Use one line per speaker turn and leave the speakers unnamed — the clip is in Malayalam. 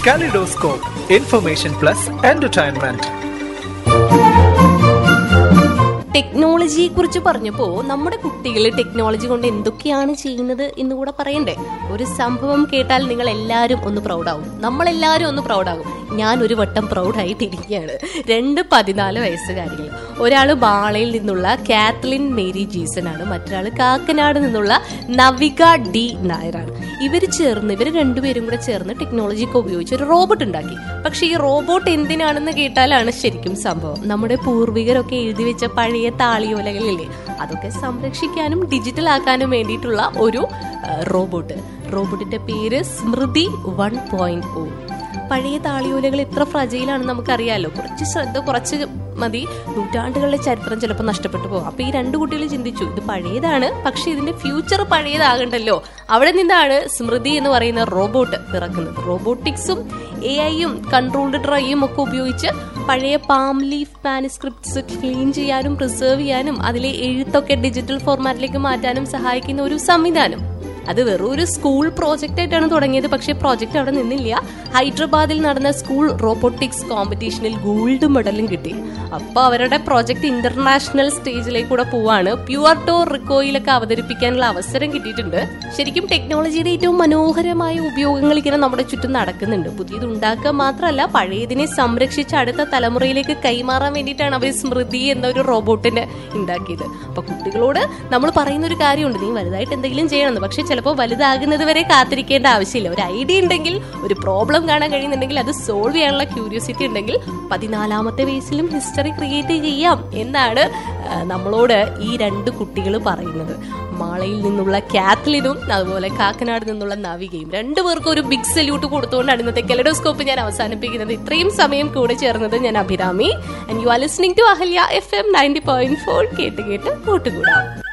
Kaleidoscope, information plus entertainment.
ടെക്നോളജിയെ കുറിച്ച് പറഞ്ഞപ്പോൾ നമ്മുടെ കുട്ടികൾ ടെക്നോളജി കൊണ്ട് എന്തൊക്കെയാണ് ചെയ്യുന്നത് എന്ന് കൂടെ പറയണ്ടേ. ഒരു സംഭവം കേട്ടാൽ നിങ്ങൾ എല്ലാവരും ഒന്ന് പ്രൗഡാവും, നമ്മളെല്ലാവരും ഒന്ന് പ്രൗഡാകും. ഞാൻ ഒരു വട്ടം പ്രൗഡായിട്ടിരിക്കുകയാണ്. 2 14 വയസ്സുകാരികൾ. ഒരാൾ ബാളയിൽ നിന്നുള്ള കാത്ലിൻ മേരി ജീസൺ ആണ്, മറ്റൊരാൾ കാക്കനാട് നിന്നുള്ള നവിക ഡി നായരാണ്. ഇവർ രണ്ടുപേരും കൂടെ ചേർന്ന് ടെക്നോളജിയൊക്കെ ഉപയോഗിച്ച് ഒരു റോബോട്ട് ഉണ്ടാക്കി. പക്ഷെ ഈ റോബോട്ട് എന്തിനാണെന്ന് കേട്ടാലാണ് ശരിക്കും സംഭവം. നമ്മുടെ പൂർവികരൊക്കെ എഴുതി വെച്ച പഴയ താളിയോലകളില്ലേ, അതൊക്കെ സംരക്ഷിക്കാനും ഡിജിറ്റൽ ആക്കാനും വേണ്ടിയിട്ടുള്ള ഒരു റോബോട്ടിന്റെ പേര് സ്മൃതി 1.0. പഴയ താളിയോലകൾ എത്ര ഫ്രജയിലാണ് നമുക്കറിയാലോ. കുറച്ച് മതി, നൂറ്റാണ്ടുകളുടെ ചരിത്രം ചിലപ്പോൾ നഷ്ടപ്പെട്ടു പോകും. അപ്പൊ ഈ 2 കുട്ടികൾ ചിന്തിച്ചു, ഇത് പഴയതാണ്, പക്ഷെ ഇതിന്റെ ഫ്യൂച്ചർ പഴയതാകണ്ടല്ലോ. അവിടെ നിന്നാണ് സ്മൃതി എന്ന് പറയുന്ന റോബോട്ട് പിറക്കുന്നത്. റോബോട്ടിക്സും AI-യും കൺട്രോൾഡ് ഡ്രൈയും ഒക്കെ ഉപയോഗിച്ച് പഴയ പാം ലീഫ് മാനുസ്ക്രിപ്റ്റ്സ് ക്ലീൻ ചെയ്യാനും പ്രിസർവ് ചെയ്യാനും അതിലെ എഴുത്തൊക്കെ ഡിജിറ്റൽ ഫോർമാറ്റിലേക്ക് മാറ്റാനും സഹായിക്കുന്ന ഒരു സംവിധാനം. അത് വെറും ഒരു സ്കൂൾ പ്രോജക്റ്റ് ആയിട്ടാണ് തുടങ്ങിയത്. പക്ഷേ പ്രോജക്റ്റ് അവിടെ നിന്നില്ല. ഹൈദരാബാദിൽ നടന്ന സ്കൂൾ റോബോട്ടിക്സ് കോമ്പറ്റീഷനിൽ ഗോൾഡ് മെഡലും കിട്ടി. അപ്പൊ അവരുടെ പ്രോജക്റ്റ് ഇന്റർനാഷണൽ സ്റ്റേജിലേക്ക് കൂടെ പോവാണ്. പ്യുവർട്ടോ റിക്കോയിലൊക്കെ അവതരിപ്പിക്കാനുള്ള അവസരം കിട്ടിയിട്ടുണ്ട്. ശരിക്കും ടെക്നോളജിയുടെ ഏറ്റവും മനോഹരമായ ഉപയോഗങ്ങൾ ഇങ്ങനെ നമ്മുടെ ചുറ്റും നടക്കുന്നുണ്ട്. പുതിയത് ഉണ്ടാക്കുക മാത്രമല്ല, പഴയതിനെ സംരക്ഷിച്ച് അടുത്ത തലമുറയിലേക്ക് കൈമാറാൻ വേണ്ടിയിട്ടാണ് അവർ സ്മൃതി എന്നൊരു റോബോട്ടിനെ ഉണ്ടാക്കിയത്. അപ്പൊ കുട്ടികളോട് നമ്മൾ പറയുന്ന ഒരു കാര്യമുണ്ട്, നീ വലുതായിട്ട് എന്തെങ്കിലും ചെയ്യണമെന്ന്. പക്ഷെ ചിലപ്പോൾ വലുതാകുന്നത് വരെ കാത്തിരിക്കേണ്ട ആവശ്യമില്ല. ഒരു ഐഡിയ ഉണ്ടെങ്കിൽ, ഒരു പ്രോബ്ലം കാണാൻ കഴിയുന്നുണ്ടെങ്കിൽ, അത് സോൾവ് ചെയ്യാനുള്ള ക്യൂരിയോസിറ്റി ഉണ്ടെങ്കിൽ 14ാമത്തെ വയസ്സിലും ഹിസ്റ്ററി ക്രിയേറ്റ് ചെയ്യാം എന്നാണ് നമ്മളോട് ഈ 2 കുട്ടികൾ പറയുന്നത്. മാളയിൽ നിന്നുള്ള കാത്ലിനും അതുപോലെ കാക്കനാട് നിന്നുള്ള നവികയും 2 പേർക്കും ഒരു ബിഗ് സല്യൂട്ട് കൊടുത്തുകൊണ്ടാണ് ഇന്നത്തെ കെലഡോസ്കോപ്പ് ഞാൻ അവസാനിപ്പിക്കുന്നത്. ഇത്രയും സമയം കൂടെ ചേർന്നത് ഞാൻ Abhirami. And you are listening to Ahalya FM 90.4. കേട്ട് കൂട്ടുകൂടാം.